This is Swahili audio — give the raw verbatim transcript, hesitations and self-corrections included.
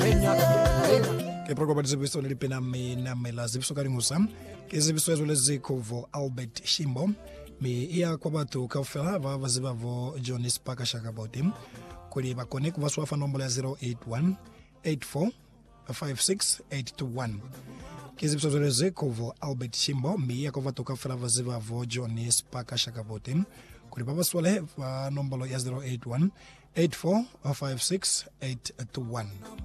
ke programa dizibiso lipena mina mela zibiso karingusa ke zibiso ezole zikovo Albert Shimbo mi iya kwa batho kaufela va vazibavo Johnny Spaka Shakabote kuri ba connect vaswa fa nombolo ya zero eight one eight four five six eight two one ke zibiso ezole zikovo Albert Shimbo mi iya kwa batho kaufela vazibavo Johnny Spaka Shakabote kuri ba vaswale fa nombolo ya zero eight one eight four five six eight two one.